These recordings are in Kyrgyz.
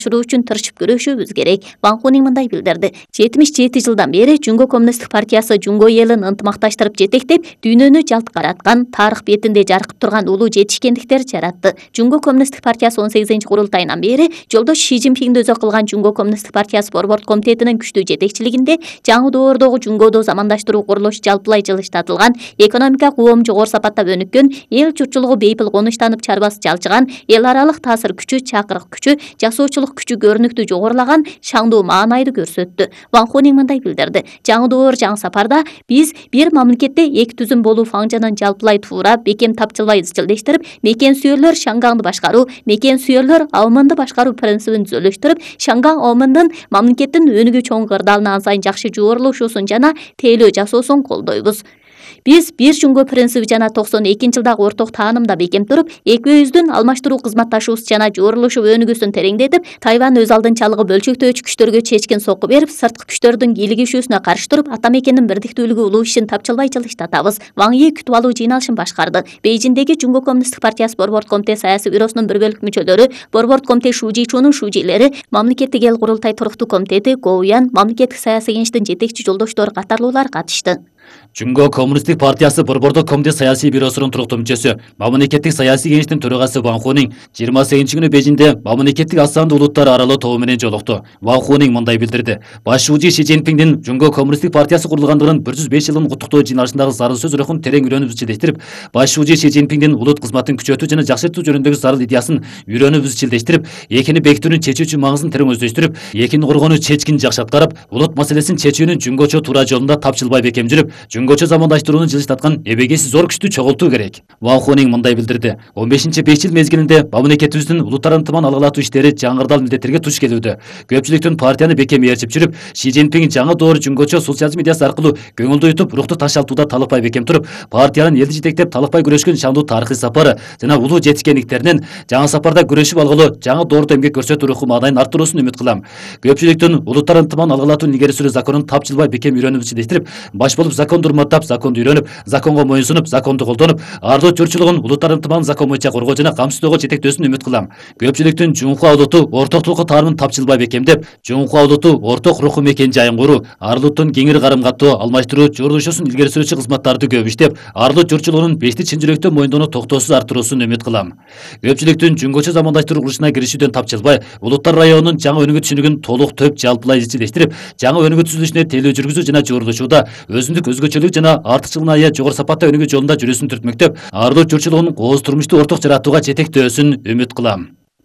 үчүн тырышып көрүшүбүз керек. Ван Хунин мындай билдирди. 77 жылдан бери Жунго Коммунисттик партиясы Жунго элин ынтымакташтырып жетектеп, дүйнөнү жалт караткан, тарых бетинде жаркып турган улуу жетишкендиктер жаратты. Жунго Коммунисттик партиясы 18-курултайынан бери жолдош Ши Цзиньпинди өзү кылган Жунго Коммунисттик партиясы борбордук комитетинин күчтүү жетекчилигинде жаңы доордогу Жунгодо замандаштыруу курулушу жалпылай жылыштатылган, экономика коом жогору сапатта өнүккөн, эл журтчулугу бейпил конуштанып чарбасы жалчыган, эл аралык таасир күчү, чакырык күчү, жасоочулук күчү көрүнүктүү жогорулаган, шаңдуу маанайды көрсөттү. Ван Хунин мындай билдирди. Жаңы доор, жаңы сапарда биз бир мамлекетте эки түзүм болуу фаңжанын жалпылай туура, бекем тапчылбай изчилдештирип, мекен сүйөрлөр Шангаңды башкаруу, мекен сүйөрлөр Аумынды башкаруу принцибин түзөлүштүрүп, Шангаң Аумындын мамлекеттин өнүгүү чоң кырдаалына ан сайын жакшы жуурулушуусун жана тейлөө жасоосун колдойбуз. Биз бир Жунго принциби жана 92-жылдагы орток таанымда бекем туруп, экөөбүздүн алмаштыруу кызматташуубуз жана жуурулушуп өнүгүүсүн тереңдетип, Тайвань өз алдынчалыгы бөлчөктөөчү күчтөргө чечкен сокку берип, сырткы күчтөрдүн кийлигишүүсүнө каршы туруп, ата мекендин бирдиктүүлүгү улуу ишин тапчылбай жылыштатабыз. Ван Yi күтүп алуу жыйналышын башкарды. Бейжиңдеги Жунго Коммунисттик партиясы борбордук комитет саясий бюросунун бир бөлүк мүчөлөрү, борбордук комитет Шужичунун шужилери, мамлекеттик эл курултай туруктуу комитети, Гоуян, мамлекеттик саясий кеңештин жетекчи жолдоштору катарлуулар катышты. Жунго Коммунисттик партиясы борбордук комитет саясий бюросунун туруктуу мүчөсү, мамлекеттик саясий кеңештин төрагасы Ван Хунин 28 күнү Бейжиңде мамлекеттик аз сандуу улуттар аралуу тобу менен жолукту. Ван Хунин мындай билдирди. Баш шужи Ши Цзиньпиндин Жунго Коммунисттик партиясы курулгандыгынын 105 жылын куттуктоо жыйналышындагы зарыл сөз рухун терең үйрөнүп изчилдештирип, баш шужи Ши Цзиньпиндин улут кызматын күчөтүү жана жакшыртуу жөнүндөгү зарыл идеясын үйрөнүп изчилдештирип, экини бекитүүнүн чечүүчү маңызын терең өздөштүрүп, экини коргонуу чечкин жакшы аткарып, улут маселесин чечүүнүн жунгочо туура жолунда тапчылбай бекем жүрүп, жунгочо замандаштырууну жылыштаткан эбегейсиз зор күчтү чогултуу керек. Ван Хунин мындай билдирди. 15-5 жыл мезгилинде мамлекетибиздин улуттар ынтымагын алгылатуу иштери жаңырдал милдеттерге туш келүүдө. Көпчүлүктүн партияны бекем ээрчип жүрүп, Ши Цзиньпин жаңы доор жунгочо социализм идеясы аркылуу көңүлдү утуп, рухту ташалтууда талыкпай бекем туруп, партиянын элди жетектеп талыкпай күрөшкөн шаңдуу тарыхый сапары жана улуу жетишкендиктеринен жаңы сапарда күрөшүп алгылуу жаңы доордо эмгек көрсөтүү руху маанайын арттыруусун үмүт кылам. Көпчүлүктүн улуттар ынтымагын алгылатуунун илгери сүрүү законун тапчылбай бекем үйрөнүп изчилдештирип, баш болуп законду урматтап, законду үйрөнүп, законго моюнсунуп, законду колдонуп, ардуу журтчулугун улуттар ынтымагын закон боюнча коргоо жана камсыздоого жетектөөсүн үмүт кылам. Көпчүлүктүн Жунхуа улуту ортоктулукка таарымын тапчылбай бекемдеп, Жунхуа улуту орток руху мекен жайын куруу, арлыктын кеңири карым каттоо, алмаштыруу, жуурулушуусун илгери сүрүүчү кызматтарды көп иштеп, арлык журтчулугунун бешти чын жүрөктөн мойындоону токтоосуз арттыруусун үмүт кылам. Көпчүлүктүн жунгочо замандаштыруу курулушуна киришүүдөн тапчылбай, улуттар районунун жаңы өнүгүү түшүнүгүн толук төп жалпылай изчилдештирип, жаңы өнүгүү түзүлүшүнө тейлөө жүргүзүү жана жуурулушууда өзүндүк өзгөчөлүк жана артыкчылыгына ыя жогору сапатта өнүгүү жолунда жүрүүсүн түртмөктөп, арлык журтчулугунун кооз турмушту орток жаратууга жетектөөсүн үмүт кылам.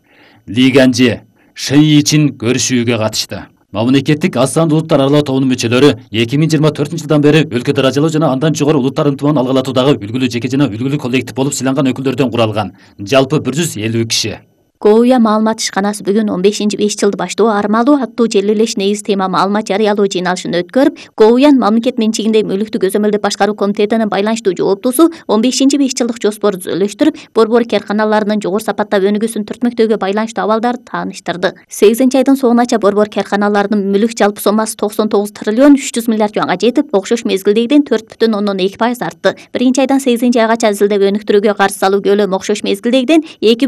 Ли Ганжи Ши үчүн көрүшүүгө катышты. Мамлекеттик аз сандуу улуттар аралуу тобунун мүчөлөрү 2024 жылдан бери өлкө даражалуу жана андан жогору улуттар ынтымагын алгылатуудагы үлгүлүү жеке жана үлгүлүү коллектив болуп сыйланган өкүлдөрдөн куралган. Жалпы 150 киши. Гоуя маалымат ишканасы бүгүн 15-5 жылды баштоо армалуу аттуу жерлелеш негиз тема маалымат жарыялоо жыйналышын өткөрүп, Гоуян мамлекет менчигинде мүлүктү көзөмөлдөп башкаруу комитетинин байланыштуу жооптуусу 15-5 жылдык жоспорду түзүлүштүрүп, борбор карканаларынын жогору сапатта өнүгүүсүн түртмөктөөгө байланыштуу абалдарды тааныштырды. 8-айдын соңунача борбор карканаларынын мүлүк жалпы соммасы 99 триллион 300 миллиард юанга жетип, окшош мезгилдегиден 4,2% артты. Биринчи айдан 8-айгача изилдеп өнүктүрүүгө каршы салуу көлөмү окшош мезгилдегиден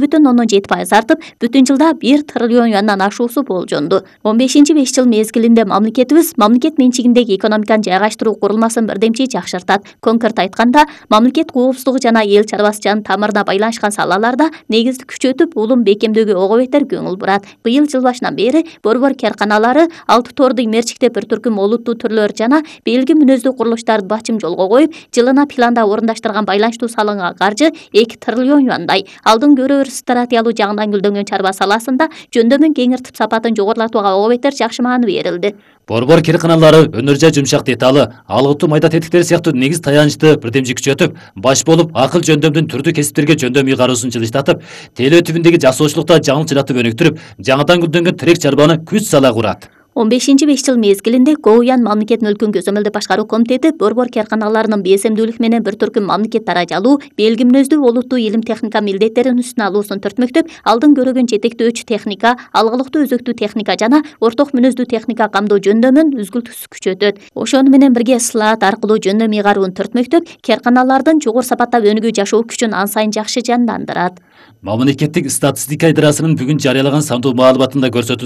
2,7% артып, бүтүн жылда 1 триллион юандан ашуусу болжонду. 15-5 жыл мезгилинде мамлекетибиз мамлекет менчигиндеги экономиканы жайгаштыруу курулмасын бирдемчи жакшыртат. Конкрет айтканда, мамлекет коопсуздугу жана эл чарбачылыгынын тамырына байланышкан салаларда негизди күчөтүп, улум бекемдөөгө ого бетер көңүл бурат. Быйыл жыл башынан бери борбор карканалары 6 торду мерчиктеп бир түркүм олуттуу түрлөр жана белги мүнөздүү курулуштарды бачым жолго коюп, жылына планда орундаштырган байланыштуу салынган каржы 2 триллион юандай. Алдын көрөбүр стратегиялуу жагынан гүлдөнгөн чарба саласында жөндөмүн кеңиртип сапатын жогорулатууга ого бетер жакшы мааны берилди. Борбор карканалары өнөр жай жумшак деталы, алгытуу майда тетиктери сыяктуу негиз таянычты бирдемчи күчөтүп, баш болуп акыл жөндөмдүн түрдүү кесиптерге жөндөм ыйгаруусун жылыштатып, тейлөө түбүндөгү жасоочулукта жаңылык жаратып өнүктүрүп, жаңыдан гүлдөнгөн тирек чарбаны күч сала курат. 15-5 жыл мезгилинде Гоуян мамлекет мүлкүн көзөмөлдөп башкаруу комитети борбор карканаларынын бесемдүүлүк менен бир түркүм мамлекет даражалуу, белги мүнөздүү олуттуу илим техника милдеттерин үстүнө алуусун түртмөктөп, алдын көрөгөн жетектөөчү техника, алгылыктуу өзөктүү техника жана орток мүнөздүү техника камдоо жөндөмүн үзгүлтүксүз күчөтөт. Ошону менен бирге слаат аркылуу жөндөм ыйгарууну түртмөктөп, карканалардын жогору сапатта өнүгүү жашоо күчүн ан сайын жакшы жандандырат. Мамлекеттик статистика идарасынын бүгүн жарыялаган сандуу маалыматында көрсөтүлгөн